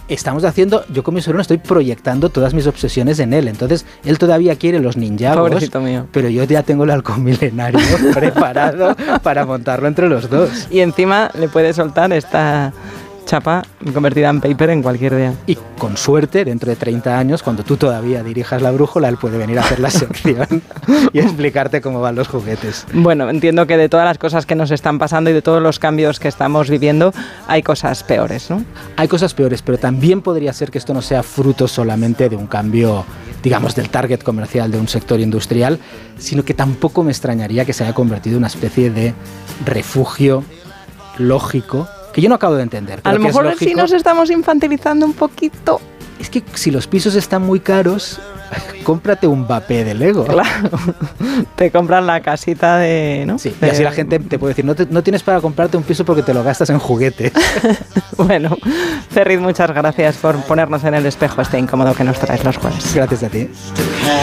yo con mi sobrino estoy proyectando todas mis obsesiones en él, entonces él todavía quiere los Ninjagos, pobrecito mío, pero yo ya tengo el halcón milenario preparado para montarlo entre los dos. Y encima le puede soltar esta chapa convertida en paper en cualquier día. Y con suerte, dentro de 30 años, cuando tú todavía dirijas la brújula, él puede venir a hacer la sección y explicarte cómo van los juguetes. Bueno, entiendo que de todas las cosas que nos están pasando y de todos los cambios que estamos viviendo, hay cosas peores, ¿no? Hay cosas peores, pero también podría ser que esto no sea fruto solamente de un cambio, digamos, del target comercial de un sector industrial, sino que tampoco me extrañaría que se haya convertido en una especie de refugio lógico que yo no acabo de entender. A lo mejor sí nos estamos infantilizando un poquito. Es que si los pisos están muy caros, cómprate un vapé de Lego. Claro, te compran la casita de... ¿no? Sí, y así la gente te puede decir, no tienes para comprarte un piso porque te lo gastas en juguetes. Bueno, Ferriz, muchas gracias por ponernos en el espejo este incómodo que nos traes los jueves. Gracias a ti.